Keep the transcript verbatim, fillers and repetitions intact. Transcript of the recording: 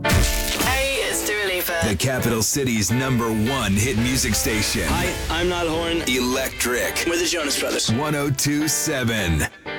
Hey, it's Dua Lipa. The capital city's number one hit music station. Hi, I'm Niall Horan. Electric. We're the Jonas Brothers. one oh two point seven.